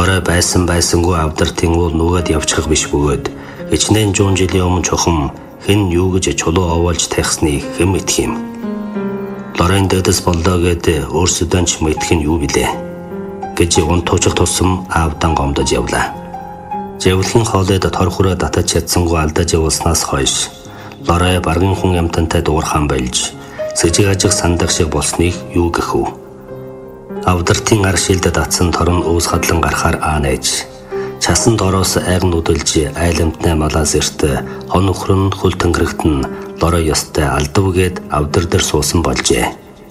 Лорой байсангүй авдартын уул нүгэд явчих биш бөгөөд хичнээн 100 жилийн өмнө чухам хэн юу гэж чулуу овоолж тайхсныг хэн мэдэх юм. Лоройн дэдэс боллоо гэд өөрсдөө ч мэдэх нь юу билээ гэж унтуучих тусам аавдан гомдож явлаа. Жавлахын хоолойд торхороо татаж чадсангүй алдаж явуулснаас хойш Лорой барган хүн амтантай дуурхаан болж сэжиг ажиг сандах шиг болсныг юу гэх вэ? Авдартын ар шилдэд атсан торон өөс хадлан гарахаар аанэж часан дороос айгн үдэлж айламтнай малаас эрт хон өхрөн хөл тэнгэрэгтэн Лорой ёстой алдавгээд авдар дээр суусан болжээ.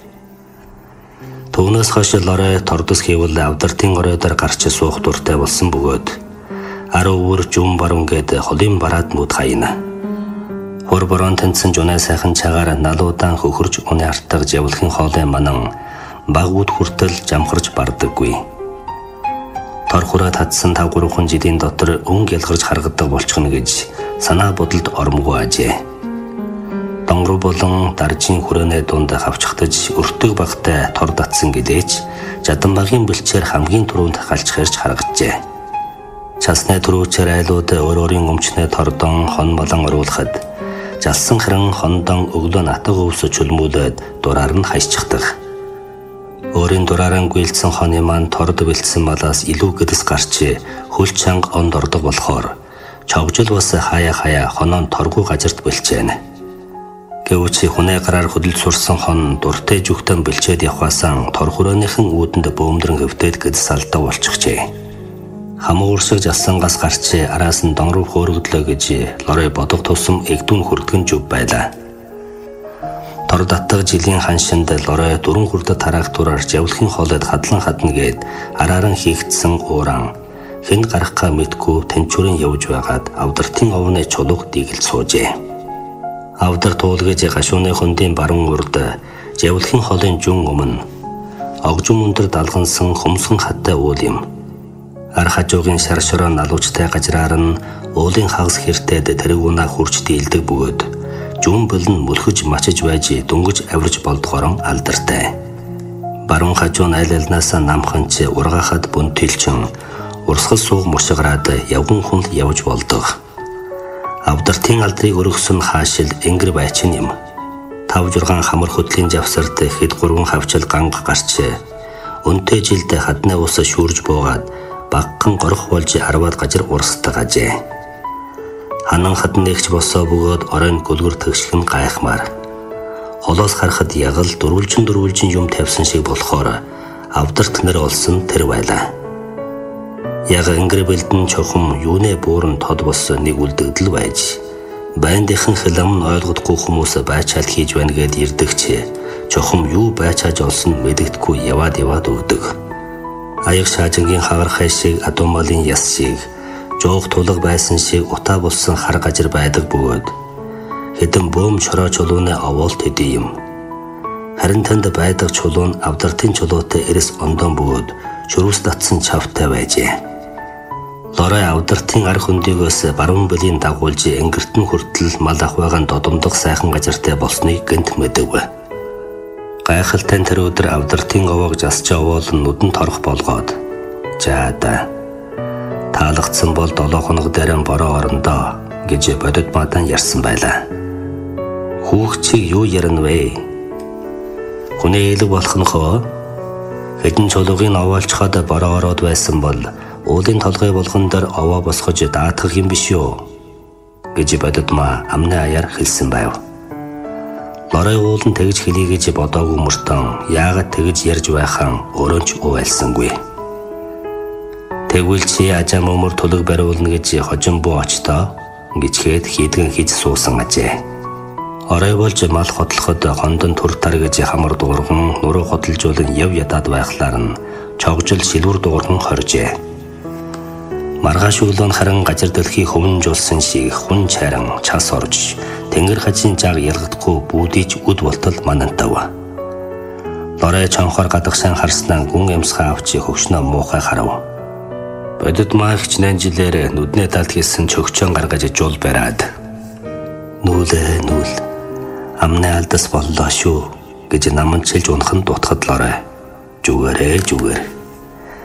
Түүнээс хойш Лорой тордос хийвэл авдартын оройдоор гарч суух дуртай болсон бөгөөд аруу өвөр жүм баруун гээд холын бараад нүд хаяна. Хор борон тэнцэн жунаа сайхан чагаар налуудаан хөхөрж уны артаг жавлахын хоолой манан багууд хүртэл жамхарч бардаггүй. Торхороо татсан 5-3 жилийн дотор өнгө ялгарч харгадаг болчихно гэж санаа бодолд ормгүй ажээ. Донгор болон даржийн хүрээний дунд хавчхтаж өртөг багтай тор татсан гэдээч жаданбагийн бэлчээр хамгийн түрүүнд галж хэрж харагджээ. Часны түрүүчээр айлууд өөрийн өмчнөө тордон хон болон оруулахад жалсан хэрэн хондон өглөө натаг өвсө чөлмүүлээд дураар нь хайччихдаг. Өөрийн дураараа гүйлдсэн хоны маань торд бэлдсэн малаас илүү гэдэс гарч хөл чанга онд ордог болохоор чогжил бас хаяа хонон торгуу газарт бэлчээнэ. Гэвч хүнээ гараар хөдөлж сурсан хон дуртай жүхтэн бэлчээд явхаасан торхорооныхын үүдэнд бөөмдрөн хөвтөд гэдэс алдаа болчихжээ. Хамуур шиг жалсангаас гарч араас нь дон руу хөөргөдлөө гэж Лорой бодох тусам эгдүүн хүрдгэн зүв байлаа. Тор даттаг жилийн ханшинд Лорой 4 хүрдэд тараагтураар жавлахын хоолойд хадлан хадна гээд арааран хийгдсэн ууран хэн гарахгаа мэдгүй тэнчүрэн явж байгаад авдартын овны чулууг дигэлж суужээ. Авдар туулгаж гашууны хөндийн баруун урд жавлахын хоолойн жүн өмнө огжим өндөр далгансан хумсхан хаттай уул юм. Ар хажуугийн шаршороо налуучтай гажраар нь уулын хагас хэртэд тэрэг унаа хурж дийлдэг бөгөөд жүн болон мөлхөж мачиж байж дөнгөж авирж болдгоорон алдартай. Баруун хажуу айлалнаас намханч ургаахад бүнтэлчин урсгал сууг мушгараад явган хүн явж болдог. Авдартын алдрыг өргөсөн хаашил энгэр байчин юм. 5-6 хамар хөдлийн завсарт хэд 3 хавчил ганга гарч өнтэй жилд хадны ус шүүрж буугаад багхан горох болж 10-аад гажир урсдаг ажээ. Ханан хаднэгч босоо бөгөөд оройн гүлгэр төгшлөн гайхмаар. Холоос харахад ягал дөрвөлжин юм тавьсан шиг болохоор авдарт нэр олсон тэр байлаа. Яг энгэр бэлдэн чухам юунэ буурн тод болсон нэг үлдэгдэл байж байндийнхан хилам ойлгодгүй хүмүүс байчаал хийж байна гэд ирдэгч чухам юу байчааж олсон мэдэгдэхгүй яваад өгдөг. Аяг шаажингийн хагархай шиг адуумалын яс шиг жуух тулаг байсан шиг утаа болсон хар гажир байдаг бөгөөд хэдэн бөөм чороо чулууны овоолт хэдий юм. Харин танд байдаг чулуу нь авдартын чулуутай эрэс ондон бөгөөд шөрүүс татсан чавтай байжээ. Лорой авдартын ар хөндийгөөс баруун бэлгийн дагуулж энгэртэн хүртэл мал ахвайгаан додомдох сайхан газартай болсныг гэнт мэдэгвэ. Гайхалтай тэр өдөр авдартын овоог засч овоол нүдэн торох болгоод жаада таалагдсан бол 7 хоног дээрэн бороо орондоо гэж бодит мадан ярьсан байлаа. Хүүхчийг юу ярина вэ? Хүний элэг болох нь хөө хэдэн чулуугийн овоолчход бороо ороод байсан бол уулын толгой болгон дээр овоо босгож даатгах юм биш юу гэж бодит ма амны аяар хэлсэн байв. Лорой уулын тэгж хэлий гэж бодоогүй мөртөн яагаад тэгж ярьж байхаа өөрөө ч уйлсангүй. Тэгвэл чи ажаа мөмөр тулаг бариулна гэж хожим буу очтоо гिचгээд хийдгэн хийж суусан ажээ. Орой болж мал хотлоход хондон төр таргаж хамар дуурган нуруу хотолжуулан яв ядаад байхлаар нь чогжил шилвэр дуурган хоржээ. Маргааш өглөө харин газар дэлхий хөвнжүүлсэн шиг хүн чаран час орж тэнгэр хажийн жаг ялгдахгүй бүүдийч үд болтол манантав. Лорой чонхоор гадагшаан харснаа гүн ямсгаа авчи хөгшнөө муухай харав. Бодит маагч нэн жилээр нүднээ талд хийсэн чөгчөн гаргаж жуул бариад нүүл амны алдас боллоо шүү гэж наманчилж унахын дутахад Лорой зүгээрээ